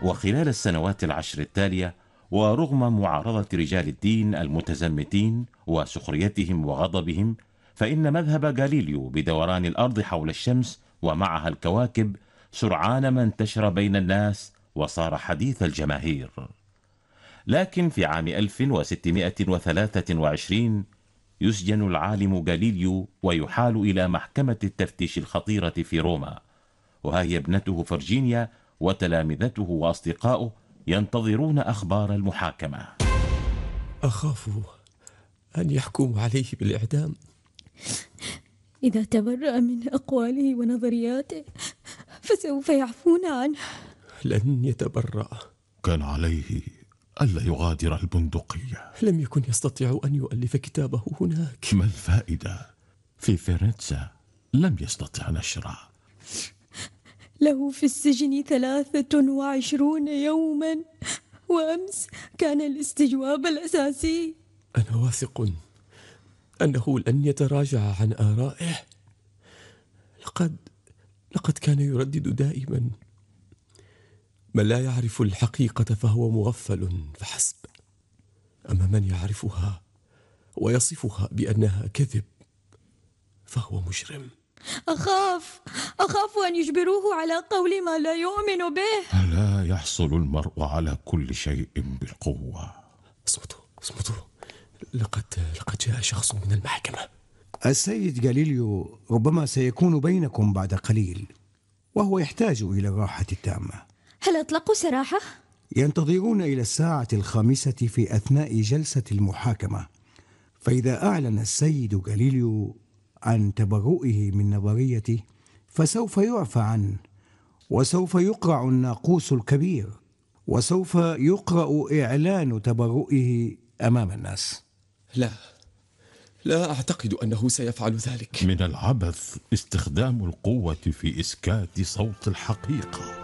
وخلال السنوات العشر التالية، ورغم معارضة رجال الدين المتزمتين وسخريتهم وغضبهم، فإن مذهب غاليليو بدوران الأرض حول الشمس ومعها الكواكب سرعان ما انتشر بين الناس وصار حديث الجماهير. لكن في عام 1623 يسجن العالم غاليليو ويحال إلى محكمة التفتيش الخطيرة في روما، وهي ابنته فرجينيا وتلامذته وأصدقاؤه ينتظرون أخبار المحاكمة. أخاف أن يحكموا عليه بالإعدام. إذا تبرأ من أقواله ونظرياته فسوف يعفون عنه. لن يتبرأ. كان عليه ألا يغادر البندقية. لم يكن يستطيع أن يؤلف كتابه هناك. ما الفائدة؟ في فرنسا لم يستطع نشره. له في السجن 23 يوما، وأمس كان الاستجواب الأساسي. أنا واثق أنه لن يتراجع عن آرائه. لقد كان يردد دائما: من لا يعرف الحقيقة فهو مغفل فحسب، أما من يعرفها ويصفها بأنها كذب فهو مجرم. أخاف أن يجبروه على قول ما لا يؤمن به. لا يحصل المرء على كل شيء بالقوة. اصمتوا. لقد جاء شخص من المحكمة. السيد غاليليو ربما سيكون بينكم بعد قليل، وهو يحتاج إلى الراحة التامة. هل أطلقوا سراحه؟ ينتظرون إلى 5:00 في أثناء جلسة المحاكمة، فإذا أعلن السيد غاليليو عن تبرؤه من نظريته فسوف يعفى عنه، وسوف يقرع الناقوس الكبير، وسوف يقرأ إعلان تبرؤه أمام الناس. لا أعتقد أنه سيفعل ذلك. من العبث استخدام القوة في إسكات صوت الحقيقة.